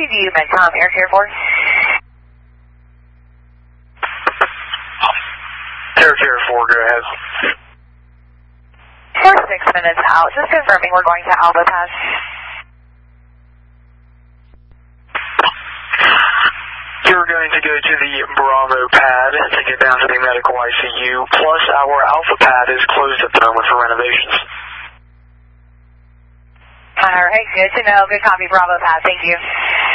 Seaview Medcom Air Care Force. Air Care 4, go ahead. For 6 minutes out, just confirming we're going to Alba Pass. You're going to go to the Bravo pad to get down to the medical ICU, plus our Alpha pad is closed at the moment for renovations. Alright, good to know. Good copy, Bravo pad. Thank you.